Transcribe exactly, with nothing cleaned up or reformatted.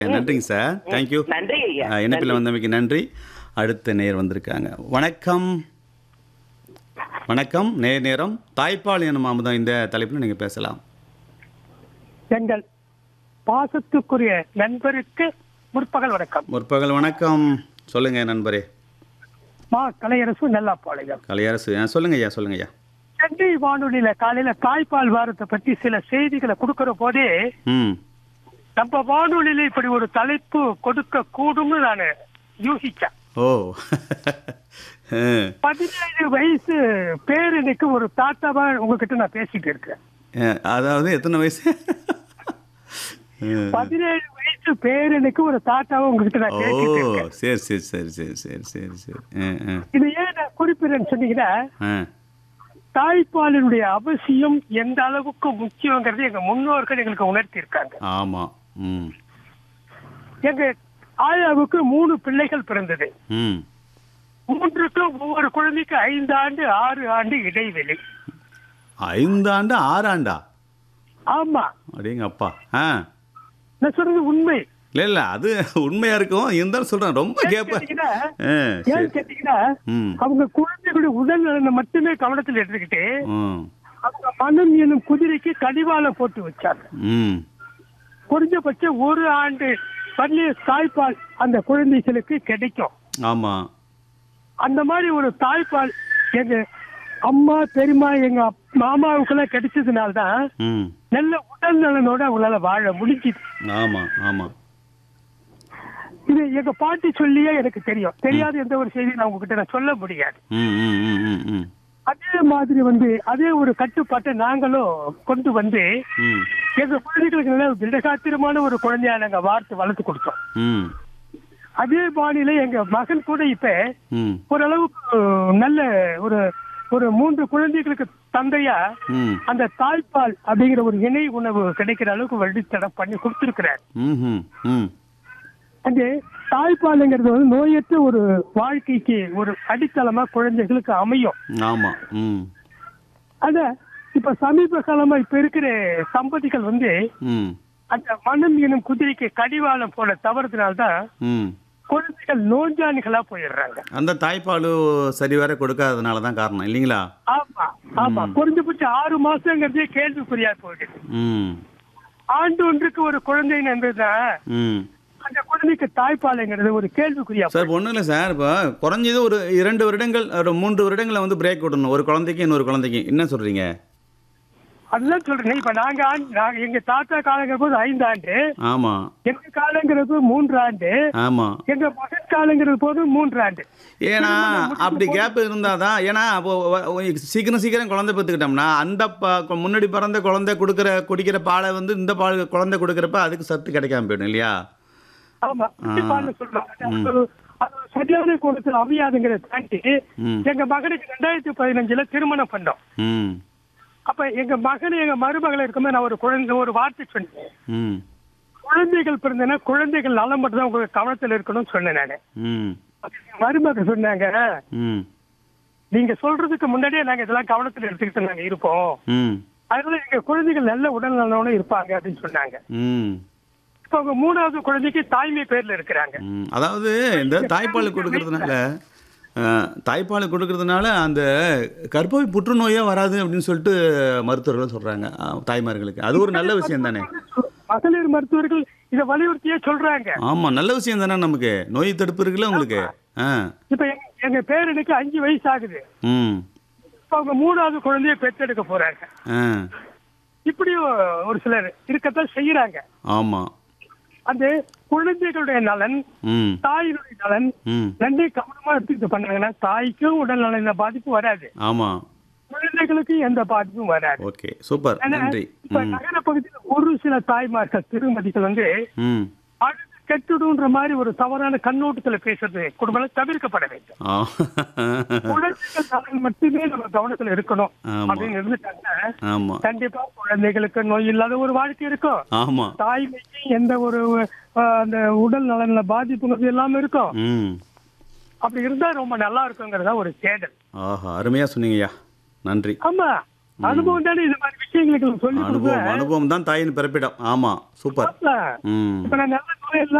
நன்றிங்க sir. Thank you. நன்றி ஐயா. இணைப்பில் வந்தமைக்கு நன்றி. அடுத்த நேர் வந்திருக்காங்க. வணக்கம். வணக்கம். நேர் நேரம் தாய்ப்பால் எனும் அமுதம் இந்த தலைப்பில் நீங்கள் பேசலாம். எங்கள் பாசத்துக்குரிய நண்பருக்கு முற்பகல் வணக்கம். முற்பகல் வணக்கம். சொல்லுங்க நண்பரே. மா கலையரசு நல்லாப்பாளையம். கலையரசு ஆ, சொல்லுங்க ஐயா சொல்லுங்க ஐயா. சென்னை வானொலியில காலையில தாய்ப்பால் வாரத்தை பற்றி சில செய்திகளை கொடுக்கிற போதே ம் நம்ம வானொலியில இப்படி ஒரு தலைப்பு கொடுக்க கூடும்னு நான் யூகிச்சேன். ஓ பதினேழு வயசு பேரனுக்கு ஒரு தாத்தாவா உங்ககிட்ட நான் பேசிட்டு இருக்கேன். அதாவது எத்தனை வயசு? பதினேழு வயசு பேரனுக்கு ஒரு தாத்தாவா உங்ககிட்ட நான் ஓ பேசிட்டு இருக்கேன். சரி சரி சரி சரி சரி சரி சரி ஆ, ஆ, இது ஏன் நான் குறிப்பிடுறேன்னு சொன்னீங்கன்னா, ஆ. தாய்ப்பாலினுடைய அவசியம் எந்த அளவுக்கு முக்கியங்கிறது எங்க முன்னோர்கள் எங்களுக்கு உணர்த்தி இருக்காங்க. ஆமா. ம் எங்க ஆயாவுக்கு மூணு பிள்ளைகள் பிறந்தது. ம் மூன்றுக்கு ஒவ்வொரு குழந்தைக்கு ஐந்து ஆண்டு ஆறு ஆண்டு இடைவெளி. ஐந்தாண்டு ஆறாண்டா? ஆமா, அப்படிங்க அப்பா. ஆ நான் சொல்றது உண்மை. இல்ல இல்ல அது உண்மையா இருக்கும். இருந்தாலும் சொல்றேன் ரொம்ப கேப்ப. கேட்டீங்கன்னா, ஆ, சரி. ஏன் கேட்டீங்கன்னா, ம் அவங்க குழந்தைகளுடைய உடல் நலனை மட்டுமே கவனத்தில் எடுத்துக்கிட்டு ம் அவங்க மனம் எனும் குதிரைக்கு கடிவாளம் போட்டு வச்சாங்க. ம் குறைஞ்சபட்சம் ஒரு ஆண்டு பள்ளி தாய்ப்பால் அந்த குழந்தைகளுக்கு கிடைக்கும். ஆமா. அந்த மாதிரி ஒரு தாய்ப்பால் எங்க அம்மா பெரியம்மா எங்க அப்~ மாமாவுக்கெல்லாம் கிடைச்சதுனால்தான் ம் நல்ல உடல் நலனோட அவங்களால வாழ முடிஞ்சுது. ஆமா ஆமா. இது எங்க பாட்டி சொல்லியே எனக்கு தெரியும். தெரியாத எந்த ஒரு செய்தி நான் உங்ககிட்ட நான் சொல்ல முடியாது. ம் ம் ம் ம் ம் அதே மாதிரி வந்து அதே ஒரு கட்டுப்பாட்டை நாங்களும் கொண்டு வந்து ம் எங்க குழந்தைகளுக்கு நல்ல திடகாத்திரமான ஒரு குழந்தையா நாங்க வார்த்து வளர்த்து கொடுத்தோம். ம் அதே பாணியில எங்க மகன் கூட இப்ப ம் ஓரளவுக்கு நல்ல ஒரு ஒரு மூன்று குழந்தைகளுக்கு தந்தையா ம் அந்த தாய்ப்பால் அப்படிங்கிற ஒரு இணை உணவு கிடைக்கிற அளவுக்கு வழித்தடம் பண்ணி கொடுத்திருக்கிறார். ம் ம் அந்த தாய்ப்பாலுங்கிறது வந்து நோயற்ற ஒரு வாழ்க்கைக்கு ஒரு அடித்தளமா குழந்தைகளுக்கு அமையும். ஆமா. ம் அத இப்ப சமீப காலமா இப்ப இருக்கிற தம்பதிகள் வந்து ம் அந்த மனம் எனும் குதிரைக்கு கடிவாளம் போல தவறுதனால்தான் ம் குழந்தைகள் நோஞ்சானிகளா போயிடுறாங்க. அந்த தாய்ப்பால் சரிவர கொடுக்காதனால தான் காரணம் இல்லைங்களா? ஆமா ஆமா. குறைஞ்சபட்சம் ஆறு மாசங்கிறதே கேள்விக்குறியா போயிடுது. ம் ஆண்டு ஒன்றுக்கு ஒரு குழந்தை என்பதுதான் ம் அந்த குழந்தைக்கு தாய்ப்பாலுங்கிறது ஒரு கேள்விக்குறியா. சார் ஒன்றும் இல்லை சார். இப்போ குறைஞ்சது ஒரு இரண்டு வருடங்கள் ஒரு மூன்று வருடங்களை வந்து பிரேக் விடணும் ஒரு குழந்தைக்கு இன்னொரு குழந்தைக்கு. என்ன சொல்றீங்க? அதுதான் சொல்றேன். இப்ப நாங்க ஆண்டு- நாங்க எங்க தாத்தா காலங்கிற போது ஐந்து ஆண்டு, ஆமா எங்க காலங்கிறது மூன்று ஆண்டு, ஆமா. எங்க மகன் காலங்கிறது போது மூன்று ஆண்டு. ஏன்னா அப்படி கேப் இருந்தாதான், ஏன்னா அப்போ வ- வ- சீக்கிரம் சீக்கிரம் குழந்தை பெற்றுக்கிட்டோம்னா அந்த ப- முன்னாடி பிறந்த குழந்தை கொடுக்குற குடிக்கிற பாலை வந்து இந்த பால் குழந்தை கொடுக்குறப்ப அதுக்கு சத்து கிடைக்காம போயிடும் இல்லையா? ஆமா, கண்டிப்பான்னு சொல்றோம். அது- அது சரியான கோணத்தில் அமையாதுங்கிறத தாண்டி ம் எங்க மகனுக்கு ரெண்டாயிரத்தி பதினஞ்சுல திருமணம் பண்ணோம். ம் அப்ப எங்க மகன் எங்க மருமகளை இருக்கும்போது நான் ஒரு குழந்தை ஒரு வார்த்தை சொன்னேன். ம் குழந்தைகள் பிறந்தனா குழந்தைகள் நலம் மட்டும் தான் உங்களுக்கு கவனத்தில் இருக்கணும்னு சொன்னேன் நானு. ம் மருமக சொன்னாங்க, ம் நீங்க சொல்றதுக்கு முன்னாடியே நாங்க இதெல்லாம் கவனத்தில் எடுத்துக்கிட்டு நாங்க இருப்போம், ம் அதனால எங்க குழந்தைகள் நல்ல உடல் நலனோட இருப்பாங்க அப்படின்னு சொன்னாங்க. ம் இப்ப அவங்க மூணாவது குழந்தைக்கு தாய்மை பேர்ல இருக்கிறாங்க. ம். அதாவது இந்த தாய்ப்பால் கொடுக்கறதுனால அஹ், தாய்ப்பால் கொடுக்கறதுனால அந்த கர்ப்பப்பை புற்றுநோயே வராது அப்படின்னு சொல்லிட்டு மருத்துவர்கள் சொல்றாங்க. அஹ், தாய்மார்களுக்கு அது ஒரு நல்ல விஷயம் தானே? மகளிர் மருத்துவர்கள் இதை வலியுறுத்தியே சொல்றாங்க. ஆமா, நல்ல விஷயம் தானே. நமக்கு நோய் தடுப்பு இருக்குல்ல உங்களுக்கு. ஆ இப்ப எங்க- எங்க பேரனுக்கு அஞ்சு வயசு ஆகுது. ம் இப்ப அவங்க மூணாவது குழந்தைய பெற்றெடுக்க போறாங்க. ஆ இப்படியும் ஒரு சிலர் இருக்கத்தான் செய்யறாங்க. ஆமா. அந்த குழந்தைகளுடைய நலன், ம் தாயினுடைய நலன் ம் ரெண்டையும் கவனமா எடுத்துக்கிட்டு பண்ணாங்கன்னா தாய்க்கும் உடல் நலன பாதிப்பு வராது, ஆமா. குழந்தைகளுக்கு எந்த பாதிப்பும் வராது. ஓகே, சூப்பர், ஆனா, நன்றி. இப்ப ம் நகர பகுதியில் ஒரு சில தாய்மார்கள் திருமதிகள் வந்து ம் அழுது கெட்டுடுன்ற மாதிரி ஒரு தவறான கண்ணோட்டத்துல பேசுறது குடும்பம் தவிர்க்கப்பட வேண்டும். ஆ குழந்தைகள் நலன் மட்டுமே நம்ம கவனத்துல இருக்கணும் ஆமா. அப்படின்னு இருந்துட்டாங்கன்னா ஆமா கண்டிப்பா குழந்தைகளுக்கு நோய் இல்லாத ஒரு வாழ்க்கை இருக்கும். ஆமா. தாய்மைக்கு எந்த ஒரு அஹ், அந்த உடல் நலன்ல பாதிப்புங்கிறது எல்லாமே இருக்கும். ம் அப்படி இருந்தா ரொம்ப நல்லா இருக்குங்கிறதா ஒரு தேடல். ஆஹா, அருமையா சொன்னீங்கய்யா. நன்றி. ஆமா, அனுபவம் தானே இந்த மாதிரி விஷயங்களுக்கு சொல்லி அனுபவம் கொடுக்குறேன். அனுபவம் தான் தாயின் பிறப்பிடம். ஆமா, சூப்பர். ம் இப்ப நான் நல்ல முறையில்